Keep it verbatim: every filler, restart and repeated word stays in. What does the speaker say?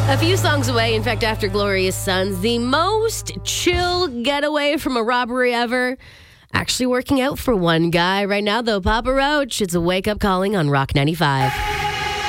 A few songs away, in fact, after Glorious Sons, the most chill getaway from a robbery ever. Actually working out for one guy right now, though. Papa Roach, it's a wake-up calling on Rock ninety-five.